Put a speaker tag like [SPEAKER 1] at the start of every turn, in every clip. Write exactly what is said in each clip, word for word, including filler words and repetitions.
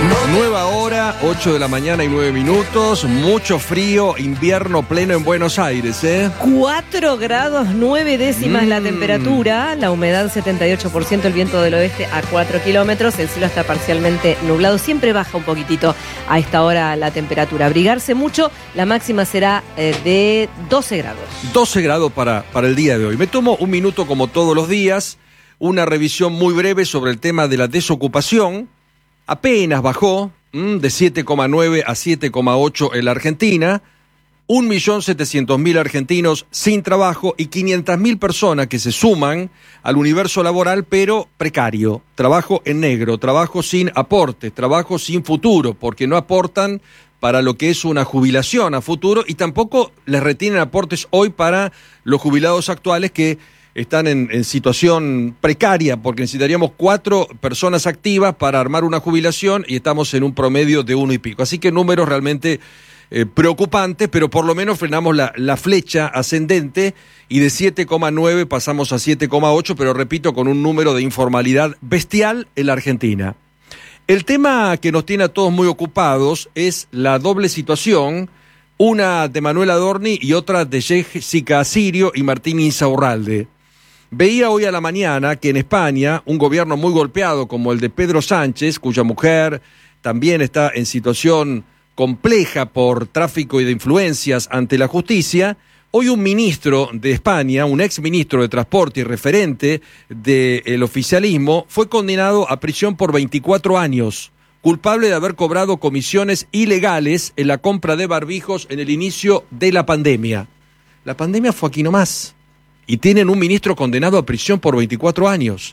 [SPEAKER 1] Nueva hora, ocho de la mañana y nueve minutos, mucho frío, invierno pleno en Buenos Aires, ¿eh?
[SPEAKER 2] cuatro grados nueve décimas
[SPEAKER 1] Mm.
[SPEAKER 2] la temperatura, la humedad setenta y ocho por ciento, el viento del oeste a cuatro kilómetros, el cielo está parcialmente nublado, siempre baja un poquitito a esta hora la temperatura. Abrigarse mucho, la máxima será eh, de doce grados.
[SPEAKER 1] doce grados para, para el día de hoy. Me tomo un minuto como todos los días, una revisión muy breve sobre el tema de la desocupación. Apenas bajó mmm, de siete coma nueve a siete coma ocho en la Argentina, un millón setecientos mil argentinos sin trabajo y quinientas mil personas que se suman al universo laboral pero precario, trabajo en negro, trabajo sin aporte, trabajo sin futuro, porque no aportan para lo que es una jubilación a futuro y tampoco les retienen aportes hoy para los jubilados actuales que están en, en situación precaria, porque necesitaríamos cuatro personas activas para armar una jubilación y estamos en un promedio de uno y pico. Así que números realmente eh, preocupantes, pero por lo menos frenamos la, la flecha ascendente y de siete coma nueve pasamos a siete coma ocho, pero repito, con un número de informalidad bestial en la Argentina. El tema que nos tiene a todos muy ocupados es la doble situación, una de Manuel Adorni y otra de Jessica Sirio y Martín Insaurralde. Veía hoy a la mañana que en España un gobierno muy golpeado como el de Pedro Sánchez, cuya mujer también está en situación compleja por tráfico de influencias ante la justicia, hoy un ministro de España, un exministro de Transporte y referente del oficialismo, fue condenado a prisión por veinticuatro años, culpable de haber cobrado comisiones ilegales en la compra de barbijos en el inicio de la pandemia. La pandemia fue aquí nomás. Y tienen un ministro condenado a prisión por veinticuatro años.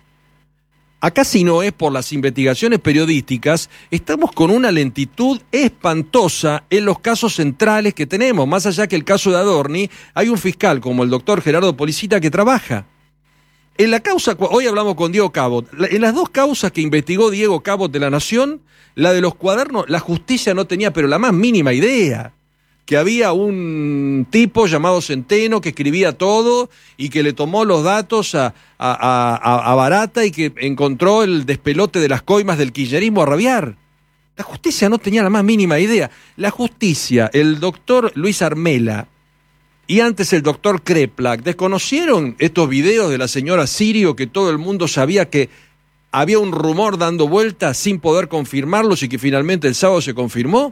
[SPEAKER 1] Acá, si no es por las investigaciones periodísticas, estamos con una lentitud espantosa en los casos centrales que tenemos. Más allá que el caso de Adorni, hay un fiscal como el doctor Gerardo Policita que trabaja. En la causa, hoy hablamos con Diego Cabot, en las dos causas que investigó Diego Cabot de La Nación, la de los cuadernos, la justicia no tenía pero la más mínima idea. Que había un tipo llamado Centeno que escribía todo y que le tomó los datos a, a, a, a Barata y que encontró el despelote de las coimas del kirchnerismo a rabiar. La justicia no tenía la más mínima idea. La justicia, el doctor Luis Armela y antes el doctor Kreplak, ¿desconocieron estos videos de la señora Sirio que todo el mundo sabía que había un rumor dando vueltas sin poder confirmarlos y que finalmente el sábado se confirmó?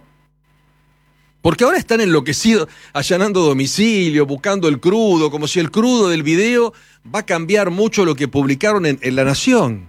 [SPEAKER 1] Porque ahora están enloquecidos, allanando domicilio, buscando el crudo, como si el crudo del video va a cambiar mucho lo que publicaron en, en La Nación.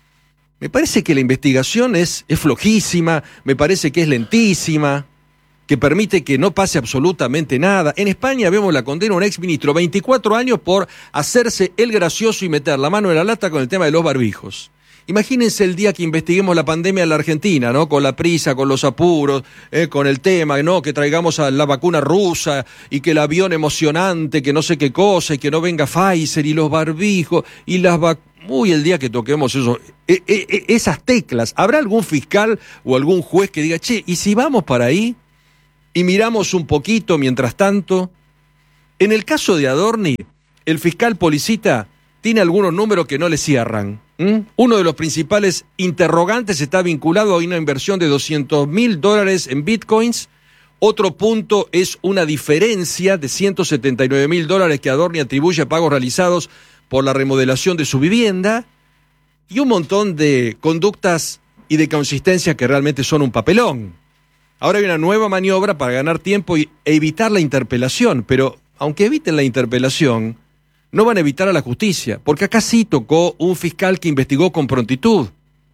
[SPEAKER 1] Me parece que la investigación es, es flojísima, me parece que es lentísima, que permite que no pase absolutamente nada. En España vemos la condena a un exministro, veinticuatro años por hacerse el gracioso y meter la mano en la lata con el tema de los barbijos. Imagínense el día que investiguemos la pandemia en la Argentina, ¿no? Con la prisa, con los apuros, eh, con el tema, ¿no? Que traigamos a la vacuna rusa y que el avión emocionante, que no sé qué cosa, y que no venga Pfizer y los barbijos y las vacunas. Uy, el día que toquemos eso, eh, eh, esas teclas, ¿habrá algún fiscal o algún juez que diga, che, ¿y si vamos para ahí y miramos un poquito mientras tanto? En el caso de Adorni, el fiscal Policita tiene algunos números que no le cierran. ¿Mm? Uno de los principales interrogantes está vinculado a una inversión de doscientos mil dólares en bitcoins. Otro punto es una diferencia de ciento setenta y nueve mil dólares que Adorni atribuye a pagos realizados por la remodelación de su vivienda. Y un montón de conductas y de consistencia que realmente son un papelón. Ahora hay una nueva maniobra para ganar tiempo y evitar la interpelación. Pero aunque eviten la interpelación, no van a evitar a la justicia, porque acá sí tocó un fiscal que investigó con prontitud.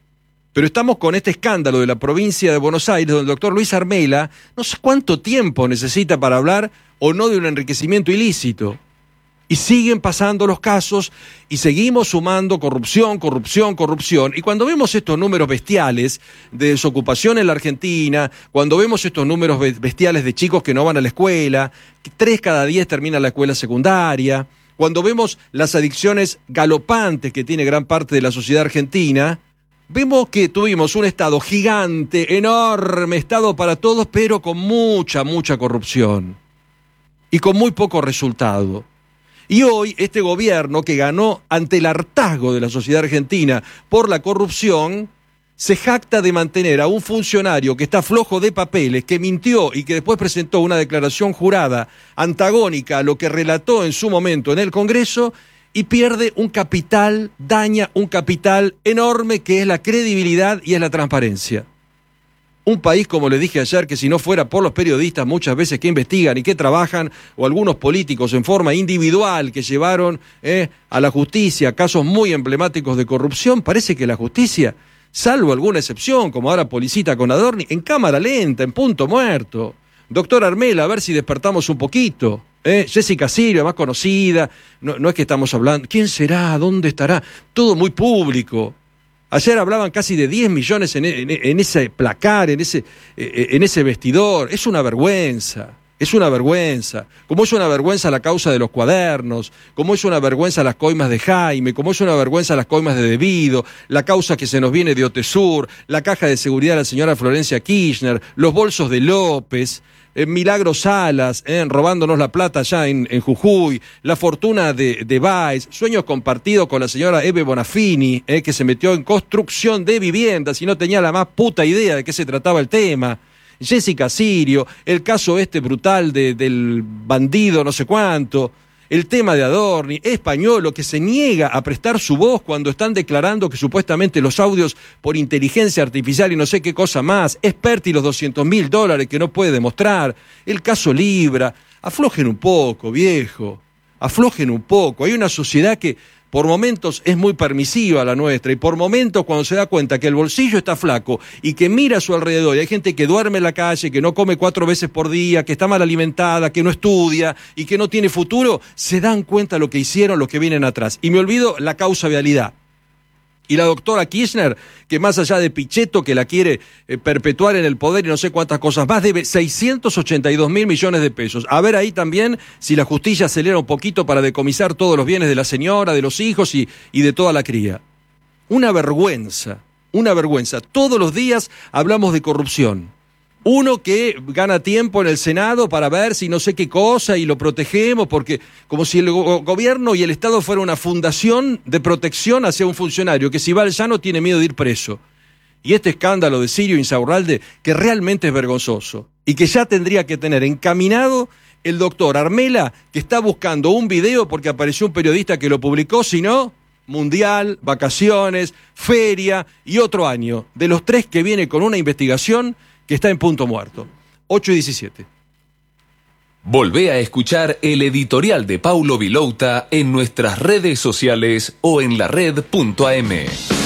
[SPEAKER 1] Pero estamos con este escándalo de la provincia de Buenos Aires, donde el doctor Luis Armela no sé cuánto tiempo necesita para hablar o no de un enriquecimiento ilícito. Y siguen pasando los casos y seguimos sumando corrupción, corrupción, corrupción. Y cuando vemos estos números bestiales de desocupación en la Argentina, cuando vemos estos números bestiales de chicos que no van a la escuela, que tres cada diez terminan la escuela secundaria, cuando vemos las adicciones galopantes que tiene gran parte de la sociedad argentina, vemos que tuvimos un Estado gigante, enorme, Estado para todos, pero con mucha, mucha corrupción y con muy poco resultado. Y hoy este gobierno que ganó ante el hartazgo de la sociedad argentina por la corrupción, se jacta de mantener a un funcionario que está flojo de papeles, que mintió y que después presentó una declaración jurada antagónica a lo que relató en su momento en el Congreso, y pierde un capital, daña un capital enorme que es la credibilidad y es la transparencia. Un país, como le dije ayer, que si no fuera por los periodistas muchas veces que investigan y que trabajan, o algunos políticos en forma individual que llevaron eh, a la justicia casos muy emblemáticos de corrupción, parece que la justicia, salvo alguna excepción, como ahora Policita con Adorni, en cámara lenta, en punto muerto. Doctor Armela, a ver si despertamos un poquito. Eh, Jessica Sirio, más conocida, no, no es que estamos hablando, ¿quién será? ¿Dónde estará? Todo muy público. Ayer hablaban casi de diez millones en, en, en ese placar, en ese, en ese vestidor. Es una vergüenza, es una vergüenza. Como es una vergüenza la causa de los cuadernos, como es una vergüenza las coimas de Jaime, como es una vergüenza las coimas de Debido, la causa que se nos viene de Otesur, la caja de seguridad de la señora Florencia Kirchner, los bolsos de López, eh, Milagro Salas, eh, robándonos la plata allá en, en Jujuy, la fortuna de, de Baez, sueños compartidos con la señora Eve Bonafini, eh, que se metió en construcción de viviendas y no tenía la más puta idea de qué se trataba el tema. Jessica Sirio, el caso este brutal de, del bandido no sé cuánto, el tema de Adorni, Españolo, que se niega a prestar su voz cuando están declarando que supuestamente los audios por inteligencia artificial y no sé qué cosa más, Experti los doscientos mil dólares que no puede demostrar, el caso Libra. Aflojen un poco, viejo, aflojen un poco. Hay una sociedad que por momentos es muy permisiva la nuestra, y por momentos cuando se da cuenta que el bolsillo está flaco y que mira a su alrededor y hay gente que duerme en la calle, que no come cuatro veces por día, que está mal alimentada, que no estudia y que no tiene futuro, se dan cuenta lo que hicieron los que vienen atrás. Y me olvido la causa vialidad. Y la doctora Kirchner, que más allá de Pichetto, que la quiere eh, perpetuar en el poder y no sé cuántas cosas más, debe seiscientos ochenta y dos mil millones de pesos. A ver ahí también si la justicia acelera un poquito para decomisar todos los bienes de la señora, de los hijos y, y de toda la cría. Una vergüenza, una vergüenza. Todos los días hablamos de corrupción. Uno que gana tiempo en el Senado para ver si no sé qué cosa y lo protegemos, porque como si el go- gobierno y el Estado fuera una fundación de protección hacia un funcionario que si va al llano tiene miedo de ir preso. Y este escándalo de Sirio Insaurralde, que realmente es vergonzoso y que ya tendría que tener encaminado el doctor Armela, que está buscando un video porque apareció un periodista que lo publicó, si no, mundial, vacaciones, feria y otro año. De los tres que viene con una investigación que está en punto muerto. ocho y diecisiete.
[SPEAKER 3] Volvé a escuchar el editorial de Paulo Vilouta en nuestras redes sociales o en la red punto a m.